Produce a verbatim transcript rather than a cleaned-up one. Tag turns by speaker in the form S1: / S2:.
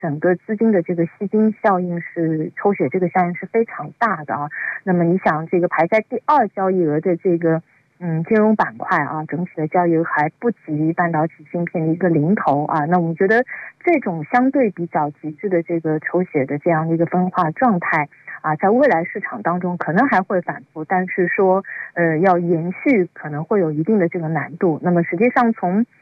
S1: 整个资金的这个吸金效应是抽血这个效应是非常大的啊。那么你想，这个排在第二交易额的这个嗯金融板块啊，整体的交易额还不及半导体芯片的一个零头啊。那我们觉得这种相对比较极致的这个抽血的这样的一个分化状态啊，在未来市场当中可能还会反复，但是说呃要延续可能会有一定的这个难度。那么实际上从